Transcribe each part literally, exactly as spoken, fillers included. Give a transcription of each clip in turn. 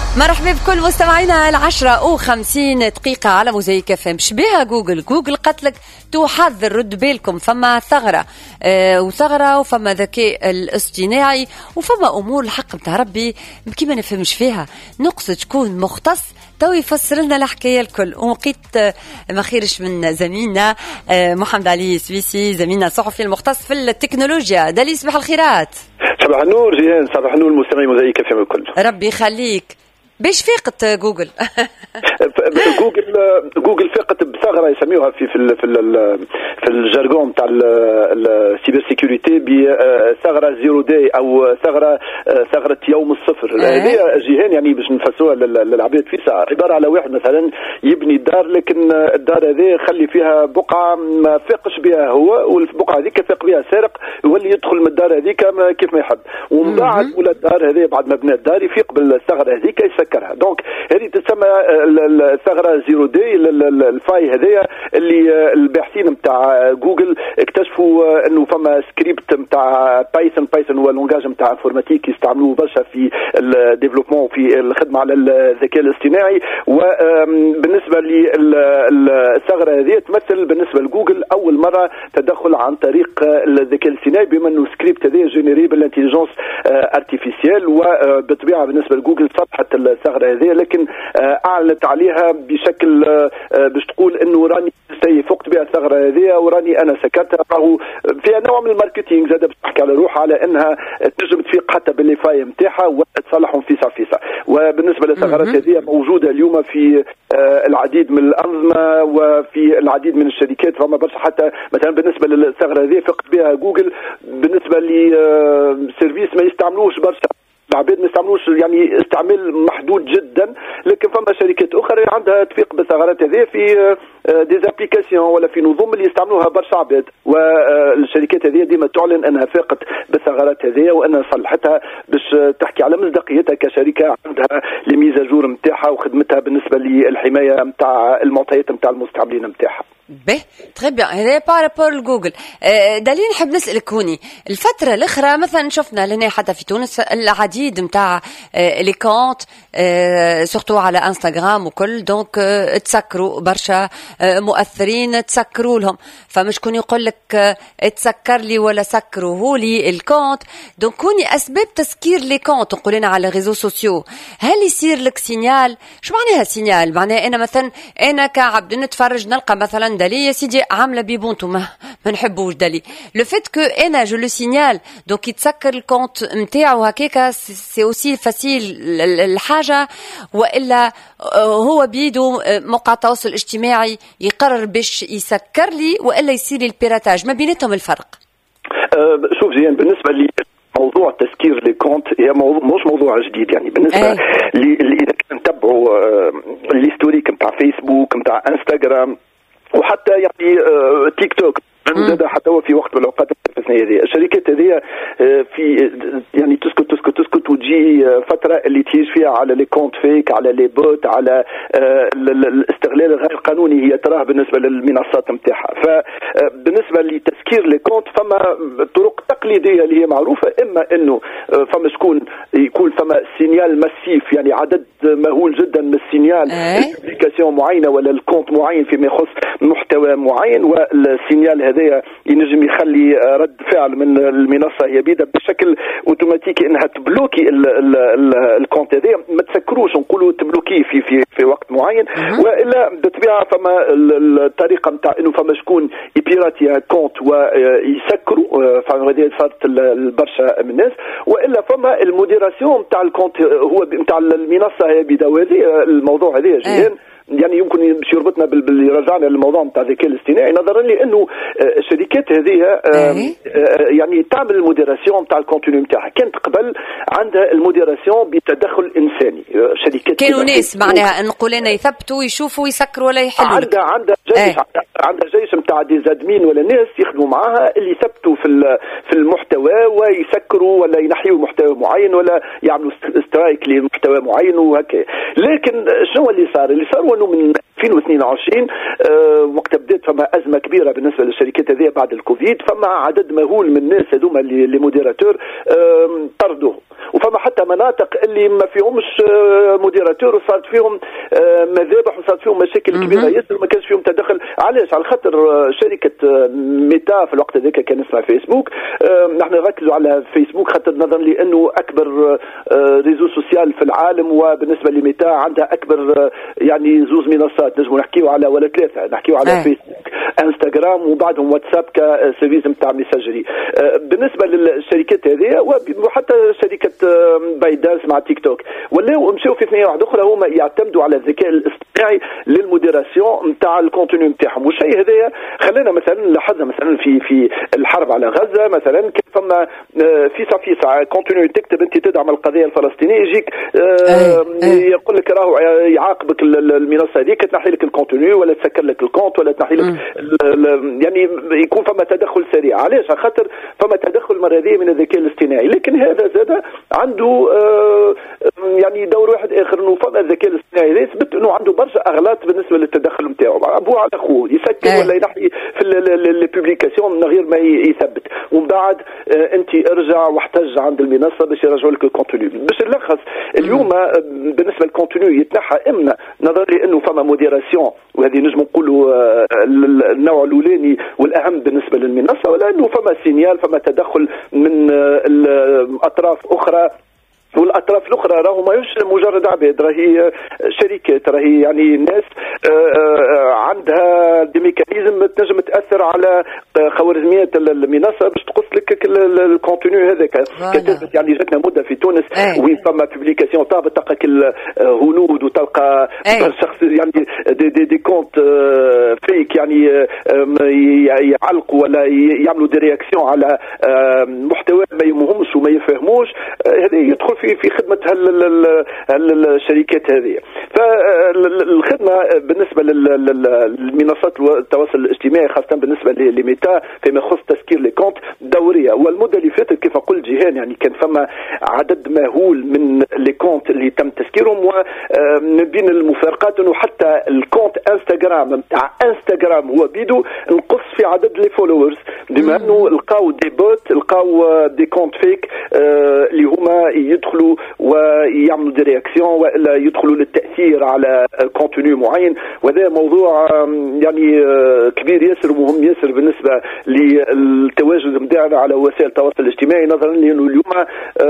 مرحبا بكل مستمعينا. العشرة وخمسين دقيقة على موزايك اف ام. شبيها جوجل جوجل قتلك تحذر، رد بالكم، فما ثغرة آه وثغرة وفما ذكاء الاصطناعي وفما أمور الحق متاع ربي كيما نفهمش فيها. نقصد تكون مختص تو يفسر لنا الحكاية الكل. ولقيت آه ما خيرش من زميلنا آه محمد علي سويسي، زميلنا الصحفي المختص في التكنولوجيا. دالي صباح الخيرات. صباح النور جيهان، صباح النور المستمعين موزايك اف ام الكل. ربي يخليك. باش فاقت جوجل؟ جوجل جوجل فاقت بثغره يسميوها في في في, في الجارجون تاع السيبر سيكوريتي بثغره زيرو داي او ثغره ثغره يوم الصفر. هذه جيهان يعني باش نفسروها للعباد في ساعه، عباره على واحد مثلا يبني دار، لكن الدار هذه خلي فيها بقعه ما فاقش بها هو، والبقعه هذيك فاق بها سارق يولي يدخل من الدار هذيك كيف ما يحب، ومن بعد ولا الدار هذه بعد ما بنى الدار يفيق بالثغره هذيك يسكرها. دونك هذه تسمى الثغره زيرو داي. الفاي هذايا اللي الباحثين نتاع جوجل اكتشفوا انه فما سكريبت نتاع بايثون. بايثون هو لونجاج نتاع انفورماتيك يستعملوه برشا في الديفلوبمون وفي الخدمه على الذكاء الاصطناعي. وبالنسبه للثغره هذه تمثل بالنسبه لجوجل اول مره تدخل عن طريق الذكاء الاصطناعي، بما انه سكريبت هذا جينيري بالانتيليجنس ارتيفيسيال. وبالطبيعه بالنسبه لجوجل صفحت الثغره هذه، لكن اعلنت عليها بشكل باش تقول انه راني فقت بها الثغره هذه وراني انا سكتها. راهو فيها نوع من الماركتينغ زاد باش تحكي على روحها على انها تنجم تفيق حتى باللي فاي نتاعها وتصلحهم فيسا فيسا. وبالنسبه للثغرات هذه موجوده اليوم في العديد من الانظمه وفي العديد من الشركات. فما برشا حتى مثلا بالنسبه للثغره هذه فقت بها جوجل بالنسبه لسيرفيس ما يستعملوش برشا العباد، ما يستعملوش يعني استعمال محدود جدا، لكن فما شركات اخرى عندها تفيق بالثغرات هذه في ديزابليكاسيون ولا في نظم اللي يستعملوها برشا عباد. والشركات هذه ديما تعلن انها فاقت بالثغرات هذه وانها صلحتها باش تحكي على مصداقيتها كشركه عندها لي ميزاجور نتاعها وخدمتها بالنسبه للحمايه نتاع المعطيات نتاع المستعملين نتاعها. به تري بيان. هذا بارابور جوجل. دليل نحب نسألك هوني الفترة الأخرى مثلا شفنا لنا حتى في تونس العديد متاع لي كونت سورتو على انستغرام وكل، دونك تسكروا برشا مؤثرين تسكروا لهم، فمش كون يقول لك تسكر لي ولا سكروا لي الكونت. دونك كوني أسباب تسكير لي كونت نقول لنا على الريزو سوسيو، هل يصير لك سينيال؟ شو معناها سينيال؟ معناها أنا مثلا أنا كعبد نتفرج نلقى مثلا دالي يا سيدي عامله بيبونتو ما, ما نحبوش دالي لو فيت كو انا جو لو سينيال دونك يتسكر الكونت نتاعو هكاكا سي اوسي فاسيل الحاجه، والا هو بيدو موقع التواصل الاجتماعي يقرر باش يسكر لي والا يصير البيراتاج، ما بيناتهم الفرق؟ أه شوف زين، بالنسبه لي موضوع تسكير لي كونت هي موضوع مش موضوع جديد. يعني بالنسبه اللي اذا نتبعوا الهيستوريك نتاع فيسبوك نتاع انستغرام وحتى يعني تيك توك زاد حتى هو في وقت من الاوقات الاستثنائيه هذه الشركات هذه في يعني تسكت تسكت تسكت وتجي فتره اللي تهيج فيها على لي كونت فيك، على لي بوت، على الاستغلال الغير قانوني هي تراه بالنسبه للمنصات نتاعها. فبالنسبه لتسكير لي كونت فما طرق تقليديه اللي هي معروفه، اما انه فما شكون يكون فما سينيال ماسيف يعني عدد مهول جدا من السينيال ابليكاسيون معينه ولا الكونت معين فيما يخص محتوى معين، والسينيال هذا ينجم يخلي رد فعل من المنصه هي بيدا بشكل اوتوماتيكي انها تبلوكي الكونت هذا، ما تسكروش نقولوا تبلوكي في في في وقت معين، والا بالطبيعه فما الطريقه نتاع انه فما شكون يبيراتي كونت ويسكروا، فهذه صارت برشا من الناس، والا فما الموديراسيون نتاع الكونت هو نتاع المنصه هي بيدا. وهذه الموضوع هذا جيهان يعني يمكن باش يربطنا باللي رجعنا للموضوع نتاع الذكاء الاصطناعي، نظرا لانه الشركات هذه يعني تعمل الموديراسيون نتاع الكونتوني نتاعها. كانت قبل عندها الموديراسيون بتدخل انساني، شركات كانوا ناس معناها نقول لنا يثبتوا يشوفوا يسكروا ولا يحلوا. عندها عندها جيش عندها جيش نتاع دي زادمين ولا ناس يخدموا معاها اللي يثبتوا في في المحتوى ويسكروا ولا ينحيوا محتوى معين ولا يعملوا سترايك لمحتوى معين وهكا. لكن شنو اللي صار؟ اللي صار من ألفين واثنين وعشرين أه وقت بدات فما ازمه كبيره بالنسبه للشركات هذه بعد الكوفيد، فما عدد مهول من الناس هذوما اللي موديراتور أه طردوه، وفما حتى مناطق اللي ما فيهمش موديراتور وصارت فيهم مذابح وصارت فيهم مشاكل كبيره ياسر ما كانش فيهم تدخل. علاش؟ على خاطر شركه ميتا في الوقت هذاك كان اسمها فيسبوك. نحن نركزوا على فيسبوك خاطر نظرا لانه اكبر ريزو سوسيال في العالم، وبالنسبه لميتا عندها اكبر يعني زوز منصات نجموا نحكيو على ولا ثلاثه، نحكيو على أي. فيسبوك، انستغرام، وبعدهم واتساب كسيرفيس نتاع ميساجري. بالنسبه للشركات هذه وحتى شركه بايدانس مع تيك توك ولاو مشاو في ثنيه واحده اخرى، هما يعتمدوا على الذكاء الاصطناعي للموديراسيون نتاع الكونتوني نتاعهم. والشيء هذا خلينا مثلا لاحظنا مثلا في في الحرب على غزه مثلا كان فما فيسا فيسا كونتوني تكتب انت تدعم القضيه الفلسطينيه، يجيك يقول لك راهو يعاقبك المنصه هذيك تنحي لك الكونتوني ولا تسكر لك الكونت ولا تنحي لك يعني يكون فما تدخل سريع. علاش؟ خاطر فما تدخل المره هذه من الذكاء الاصطناعي. لكن هذا زاد عنده يعني دور واحد اخر، انه فما الذكاء الاصطناعي هذا يثبت انه عنده برشا اغلاط بالنسبه للتدخل نتاعو، ابوه على اخوه يسكر ولا ينحي في لي بوبليكاسيون من غير ما يثبت، ومن بعد انت ارجع واحتج عند المنصه باش يرجعوا لك الكونتوني. باش نلخص اليوم بالنسبه للكونتوني يتنحى اما نظرا لانه فما موديراسيون، وهذه نجم نقولوا النوع الاولاني والاهم بالنسبه للمنصه، ولا انه فما سينيال فما تدخل من الاطراف اخرى. والاطراف الاخرى راهو ما يوش مجرد عباد، راهي شركات، راهي يعني ناس عندها دي ميكانيزم تنجم تاثر على خوارزميات المنصه باش تقص لك الكونتوني هذاك. كتبت يعني جاتنا مده في تونس وين فما بوبليكاسيون طابت تلقى هنود وتلقى شخص يعني دي دي, دي كونت فيك يعني يعلقوا ولا يعملوا دي رياكسيون على محتوى ما يهمهمش وما يفهموش. هذا يدخل في في خدمه هالشركات هذه. فالخدمه بالنسبه للمنصات التواصل الاجتماعي خاصه بالنسبه لميتا فيما يخص تسكير لي كونت دوريه. والمده اللي فاتت كيف قلت جيهان يعني كان فما عدد مهول من لي كونت اللي تم تسكيرهم، ومن بين المفارقات انه حتى الكونت انستغرام نتاع انستغرام هو بيدو نقص في عدد لي فولورز، بما انه لقاو دي بوت، لقاو دي كونت فيك اللي هما يدخلوا ويعملوا دي رياكسيون والا يدخلوا للتاثير على كونتوني معين. وهذا موضوع يعني كبير ياسر ومهم ياسر بالنسبه للتواجد نتاعنا على وسائل التواصل الاجتماعي، نظرا لانه اليوم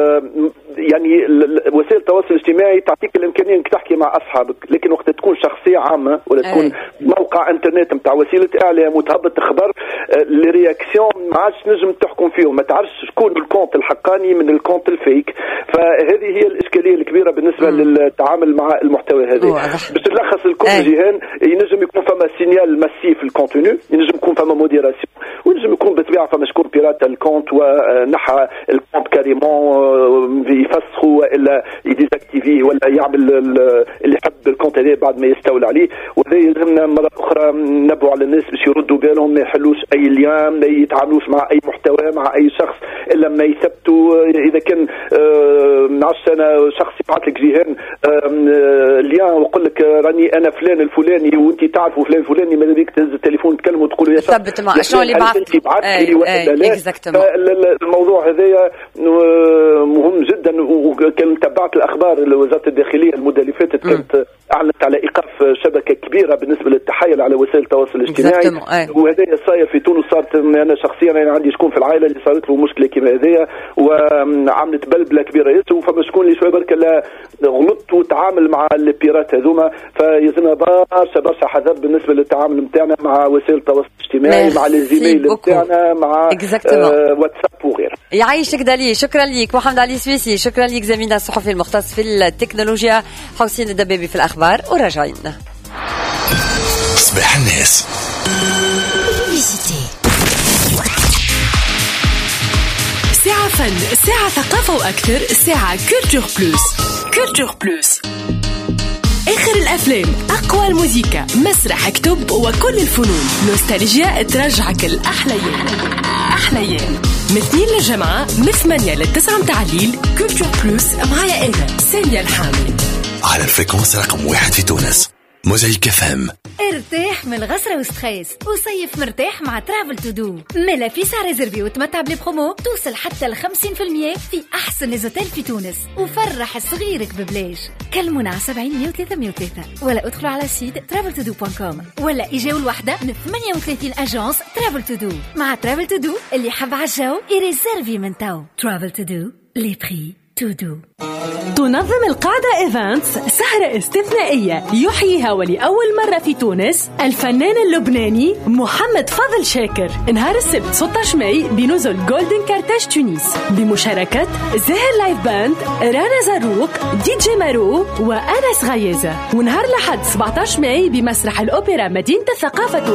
يعني وسائل التواصل الاجتماعي تعطيك الامكانيه انك تحكي مع اصحابك، لكن وقت تكون شخصيه عامه ولا تكون موقع انترنت نتاع وسيله اعلام وتهبط اخبار لي رياكسيون ما عادش نجم تحكم فيهم، ما تعرفش شكون الكونت الحقاني من الكونت الفيك. فهذه هي الاشكاليه الكبيره بالنسبه مم. للتعامل مع المحتوى هذا. باش نلخص الكل جيهان، ينجم يكون فما سينيال ماسيف في الكونتوني، ينجم يكون فما موديراسيون، وينجم يكون بالطبيعه فما شكون بيرات الكونت ونحى الكونت كاريمون يفسخوا والا يديزاكتيفيه ولا يعمل اللي يحب الكونت هذا بعد ما يستولى عليه. وهذا يلزمنا مره اخرى ننبهوا على الناس باش يردوا بالهم ما يحلوش اي ليان، ما يتعاملوش مع اي محتوى مع اي شخص الا ما يثبتوا. اذا كان من عشر سنة شخص يبعث لك جيهان ليان ويقول لك راني انا فلان الفلاني وانت تعرفوا فلان الفلاني، ماذا بيك تهز التليفون تكلموا وتقولوا يا ثبت مع شنو اللي بعث لي ولا لا. الموضوع هذا مهم جدا، وكان تبعت الاخبار وزاره الداخليه المده اللي فاتت كانت اعلنت على ايقاف شبكه كبيره بالنسبه للتحايل على وسائل التواصل الاجتماعي، وهذا صاير في تونس. صارت انا شخصيا انا عندي شكون في العائله اللي صارت له مشكله كيما هذيا وعملت بلبله كبيره ياسر، وفما شكون اللي شويه برك لا غلط وتعامل مع البيرات هذوما. فيلزمنا برشا برشا حذر بالنسبه للتعامل نتاعنا مع وسائل التواصل الاجتماعي، مع الزميل نتاعنا، مع آه واتساب وغيره. يعيشك دالي، شكرا ليك محمد علي سويسي، شكرا ليك زميلنا الصحفي المختص في التكنولوجيا حسين الدبابي في الاخبار. وراجعين صباح الناس. ساعة فن، ساعة ثقافة وأكثر، ساعة كولتور بلوس. كولتور بلوس آخر الأفلام، أقوى الموسيقى، مسرح، كتب وكل الفنون. نوستالجيا ترجعك الأحليان. أحليان من اثنين للجمعة من ثمانية للتسعة متاع الليل. كولتور بلوس معايا أنا سامية الحامل على الفريكونس رقم واحد في تونس. موزايك اف ام. ارتاح من الغسرة وستريس وصيف مرتاح مع ترافل تو دو. ملا فيسا ريزرفي وتمتع بلي برومو توصل حتى ل خمسين بالمية في أحسن ليزوتيل في تونس، وفرح صغيرك ببلاش. كلمونا على سبعين مية وثلاثة مية وثلاثة ولا ادخلوا على سيت ترافل تو دو دوت كوم ولا إجاو الوحدة من ثمانية وثلاثين أجانس ترافل تو دو. مع ترافل تو دو اللي حب عالجو يريزرفي من تو. ترافل تو دو لي بري تو دو. تنظم القاعدة إيفنتس سهرة استثنائية يحييها ولأول مرة في تونس الفنان اللبناني محمد فضل شاكر نهار السبت ستة عشر ماي بنزل جولدن كارتاج تونس بمشاركة زاهر لايف باند، رانا زاروق، دي جي مارو وأنس غيازة. ونهار لحد سبعة عشر ماي بمسرح الأوبرا مدينة الثقافة